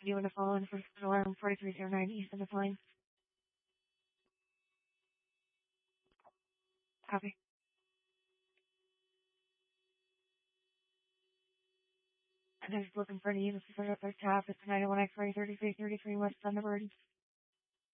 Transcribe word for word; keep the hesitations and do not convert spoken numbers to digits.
Doing the following for alarm forty-three oh nine east of the line. Copy. And I'm just looking for the units for the first half. It's nine oh one X-ray thirty-three thirty-three West Thunderbird.